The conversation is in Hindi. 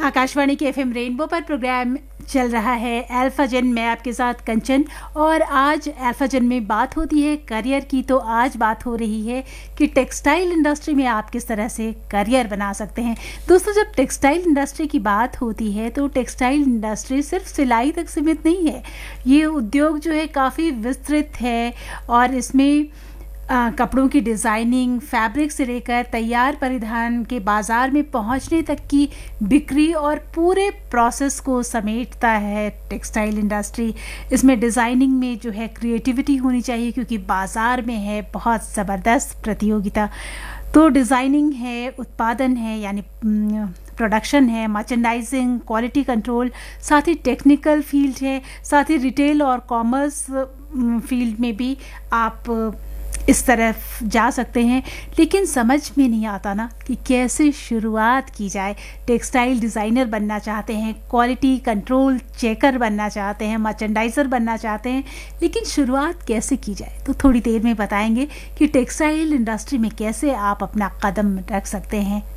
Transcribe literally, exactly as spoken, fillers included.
आकाशवाणी के एफएम रेनबो पर प्रोग्राम चल रहा है अल्फा जन। मैं आपके साथ कंचन, और आज अल्फा जन में बात होती है करियर की। तो आज बात हो रही है कि टेक्सटाइल इंडस्ट्री में आप किस तरह से करियर बना सकते हैं। दोस्तों, जब टेक्सटाइल इंडस्ट्री की बात होती है तो टेक्सटाइल इंडस्ट्री सिर्फ सिलाई तक सीमित नहीं है। ये उद्योग जो है काफ़ी विस्तृत है, और इसमें आ, कपड़ों की डिज़ाइनिंग, फैब्रिक से लेकर तैयार परिधान के बाज़ार में पहुंचने तक की बिक्री और पूरे प्रोसेस को समेटता है टेक्सटाइल इंडस्ट्री। इसमें डिज़ाइनिंग में जो है क्रिएटिविटी होनी चाहिए, क्योंकि बाज़ार में है बहुत ज़बरदस्त प्रतियोगिता। तो डिज़ाइनिंग है, उत्पादन है यानी प्रोडक्शन है, मर्चेंडाइजिंग, क्वालिटी कंट्रोल, साथ ही टेक्निकल फील्ड है, साथ ही रिटेल और कॉमर्स फील्ड में भी आप इस तरफ जा सकते हैं। लेकिन समझ में नहीं आता ना कि कैसे शुरुआत की जाए। टेक्सटाइल डिज़ाइनर बनना चाहते हैं, क्वालिटी कंट्रोल चेकर बनना चाहते हैं, मर्चेंडाइज़र बनना चाहते हैं, लेकिन शुरुआत कैसे की जाए। तो थोड़ी देर में बताएंगे कि टेक्सटाइल इंडस्ट्री में कैसे आप अपना कदम रख सकते हैं।